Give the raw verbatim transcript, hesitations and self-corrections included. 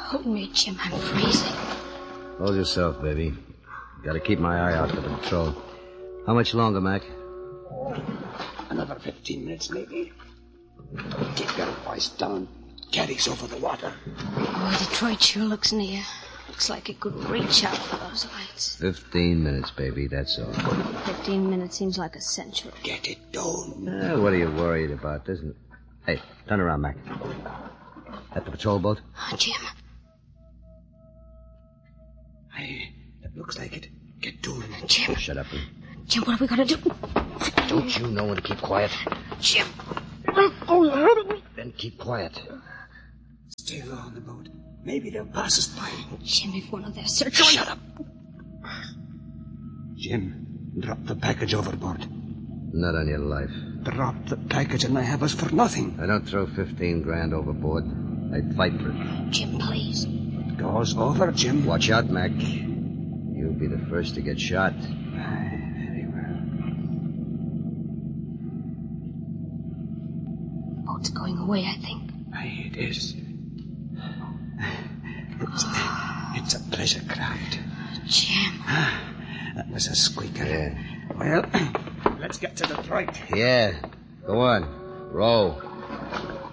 Hold me, Jim. I'm freezing. Hold yourself, baby. Gotta keep my eye out for the patrol. How much longer, Mac? Another fifteen minutes, maybe. Keep your voice down. Carries over the water. Oh, Detroit sure looks near. Looks like it could reach out for those lights. Fifteen minutes, baby, that's all. Fifteen minutes seems like a century. Get it down. Eh, what are you worried about? Isn't it? Hey, turn around, Mac. At the patrol boat? Oh, Jim. Aye, that looks like it. Get down. Jim. Shut up. Jim, what are we going to do? Don't you know when to keep quiet? Jim. Oh, you're hurting me. Then keep quiet. Stay low on the boat. Maybe they'll pass us by. Jim, if one of their searchers... Shut up. Jim, drop the package overboard. Not on your life. Drop the package and I have us for nothing. I don't throw fifteen grand overboard. I'd fight for it. Jim, please. It goes over, Jim. Watch out, Mac. You'll be the first to get shot. Aye, very well. Boat's going away, I think. Aye, it is. It's, it's a pleasure craft. Jim. That was a squeaker. Yeah. Well, let's get to Detroit. Yeah. Go on. Row.